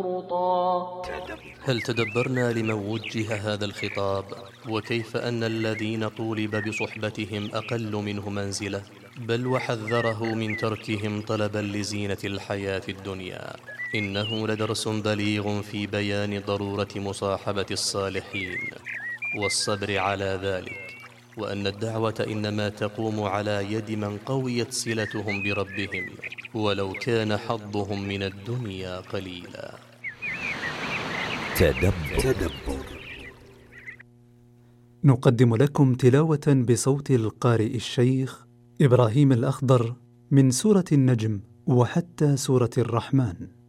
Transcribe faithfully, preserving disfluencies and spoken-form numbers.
هل تدبرنا لمن وجه هذا الخطاب، وكيف أن الذين طولب بصحبتهم أقل منه منزلة، بل وحذره من تركهم طلبا لزينة الحياة الدنيا؟ إنه لدرس بليغ في بيان ضرورة مصاحبة الصالحين والصبر على ذلك، وأن الدعوة إنما تقوم على يد من قويت صلتهم بربهم، ولو كان حظهم من الدنيا قليلا. تدبر. نقدم لكم تلاوة بصوت القارئ الشيخ إبراهيم الأخضر من سورة النجم وحتى سورة الرحمن.